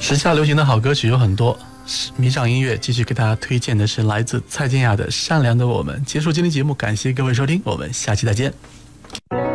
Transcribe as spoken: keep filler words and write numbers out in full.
时下流行的好歌曲有很多，迷上音乐继续给大家推荐的是来自蔡健雅的《善良的我们》。结束今天节目，感谢各位收听，我们下期再见。